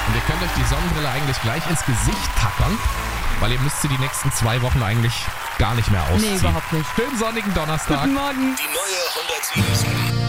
Und ihr könnt euch die Sonnenbrille eigentlich gleich ins Gesicht tackern, weil ihr müsst sie die nächsten 2 Wochen eigentlich gar nicht mehr ausziehen. Nee, überhaupt nicht. Schönen sonnigen Donnerstag. Guten Morgen. Die neue 107.7